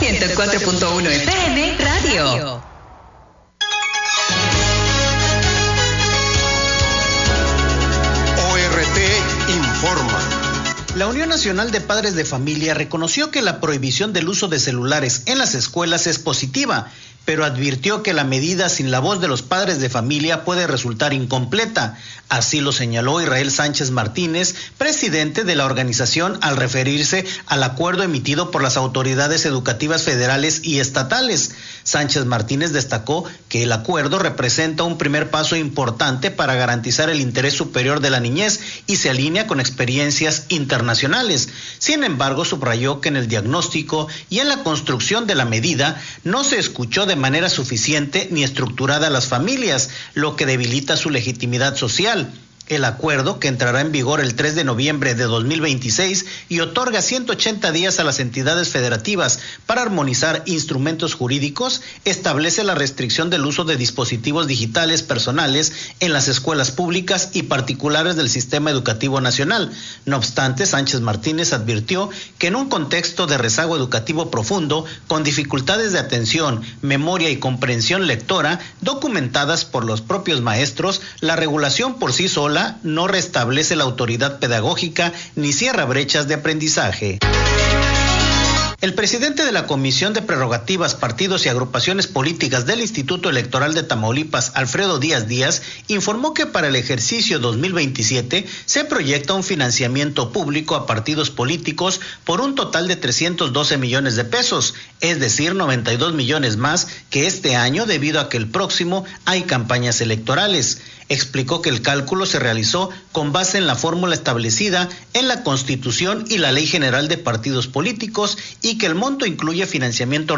104.1 FM Radio. ORT informa. La Unión Nacional de Padres de Familia reconoció que la prohibición del uso de celulares en las escuelas es positiva, pero advirtió que la medida sin la voz de los padres de familia puede resultar incompleta. Así lo señaló Israel Sánchez Martínez, presidente de la organización, al referirse al acuerdo emitido por las autoridades educativas federales y estatales. Sánchez Martínez destacó que el acuerdo representa un primer paso importante para garantizar el interés superior de la niñez y se alinea con experiencias internacionales. Sin embargo, subrayó que en el diagnóstico y en la construcción de la medida no se escuchó de manera suficiente ni estructurada a las familias, lo que debilita su legitimidad social. El acuerdo, que entrará en vigor el 3 de noviembre de 2026 y otorga 180 días a las entidades federativas para armonizar instrumentos jurídicos, establece la restricción del uso de dispositivos digitales personales en las escuelas públicas y particulares del sistema educativo nacional. No obstante, Sánchez Martínez advirtió que en un contexto de rezago educativo profundo, con dificultades de atención, memoria y comprensión lectora documentadas por los propios maestros, la regulación por sí sola no restablece la autoridad pedagógica ni cierra brechas de aprendizaje. El presidente de la Comisión de Prerrogativas, Partidos y Agrupaciones Políticas del Instituto Electoral de Tamaulipas, Alfredo Díaz Díaz, informó que para el ejercicio 2027 se proyecta un financiamiento público a partidos políticos por un total de 312 millones de pesos, es decir, 92 millones más que este año debido a que el próximo hay campañas electorales. Explicó que el cálculo se realizó con base en la fórmula establecida en la Constitución y la Ley General de Partidos Políticos y que el monto incluye financiamiento